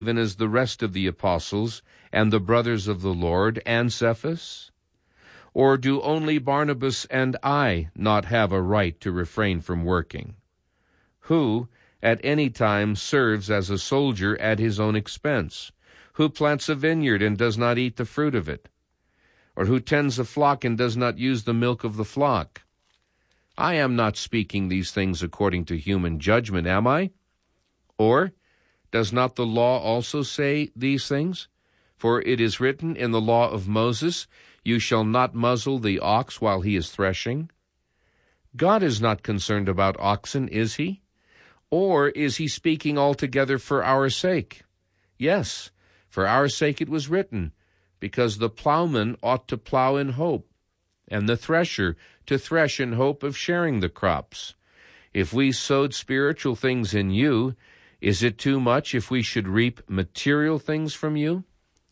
even as the rest of the apostles and the brothers of the Lord and Cephas? Or do only Barnabas and I not have a right to refrain from working? Who at any time serves as a soldier at his own expense? Who plants a vineyard and does not eat the fruit of it? Or who tends a flock and does not use the milk of the flock? I am not speaking these things according to human judgment, am I? Or does not the law also say these things? For it is written in the law of Moses, "You shall not muzzle the ox while he is threshing." God is not concerned about oxen, is he? Or is he speaking altogether for our sake? Yes, for our sake it was written, because the plowman ought to plow in hope, and the thresher to thresh in hope of sharing the crops. If we sowed spiritual things in you, is it too much if we should reap material things from you?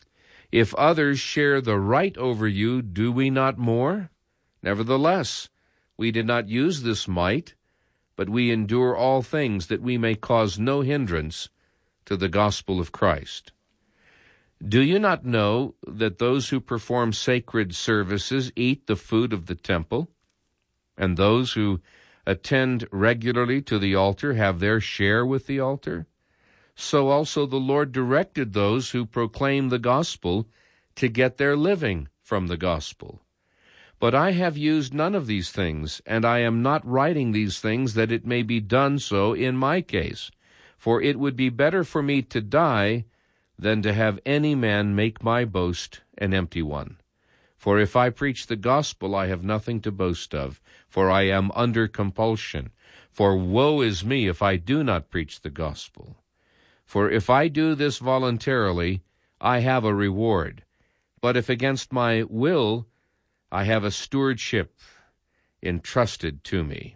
If others share the right over you, do we not more? Nevertheless, we did not use this might, but we endure all things that we may cause no hindrance to the gospel of Christ. Do you not know that those who perform sacred services eat the food of the temple, and those who attend regularly to the altar have their share with the altar? So also the Lord directed those who proclaim the gospel to get their living from the gospel. But I have used none of these things, and I am not writing these things that it may be done so in my case. For it would be better for me to die than to have any man make my boast an empty one. For if I preach the gospel, I have nothing to boast of, for I am under compulsion. For woe is me if I do not preach the gospel. For if I do this voluntarily, I have a reward. But if against my will, I have a stewardship entrusted to me.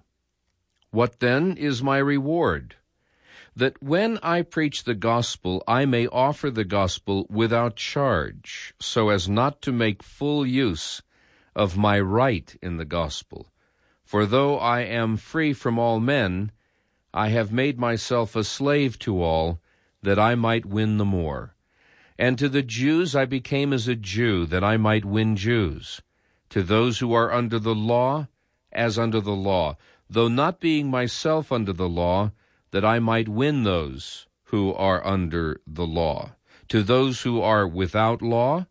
What then is my reward? That when I preach the gospel, I may offer the gospel without charge, so as not to make full use of my right in the gospel. For though I am free from all men, I have made myself a slave to all, that I might win the more. And to the Jews I became as a Jew, that I might win Jews. To those who are under the law, as under the law, though not being myself under the law, that I might win those who are under the law. To those who are without law,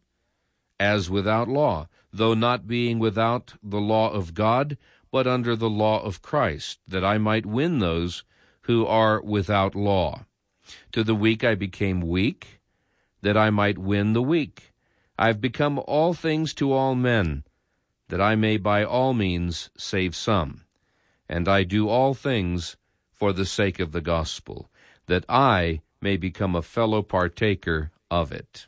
as without law, though not being without the law of God, but under the law of Christ, that I might win those who are without law. To the weak I became weak, that I might win the weak. I have become all things to all men, that I may by all means save some. And I do all things for the sake of the gospel, that I may become a fellow partaker of it.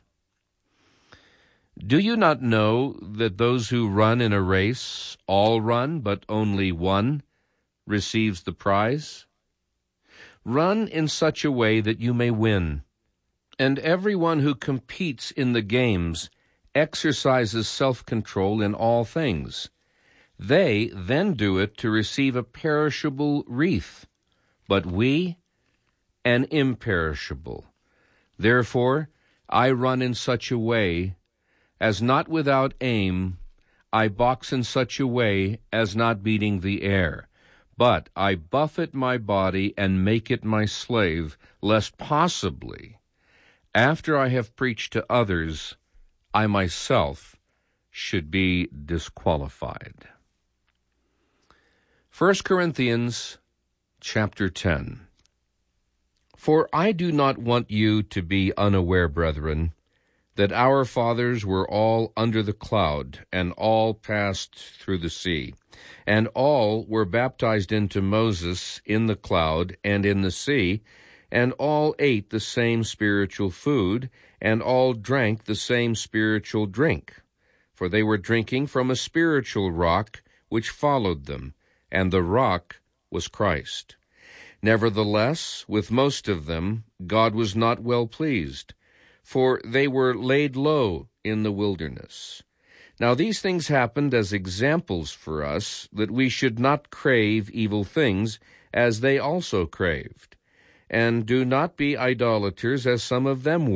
Do you not know that those who run in a race all run, but only one receives the prize? Run in such a way that you may win. And everyone who competes in the games exercises self-control in all things. They then do it to receive a perishable wreath, but we an imperishable. Therefore, I run in such a way as not without aim, I box in such a way as not beating the air. But I buffet my body and make it my slave, lest possibly, after I have preached to others, I myself should be disqualified. 1 Corinthians chapter 10. For I do not want you to be unaware, brethren, that our fathers were all under the cloud, and all passed through the sea, and all were baptized into Moses in the cloud and in the sea, and all ate the same spiritual food, and all drank the same spiritual drink. For they were drinking from a spiritual rock which followed them, and the rock was Christ. Nevertheless, with most of them God was not well pleased, for they were laid low in the wilderness. Now these things happened as examples for us, that we should not crave evil things, as they also craved. And do not be idolaters, as some of them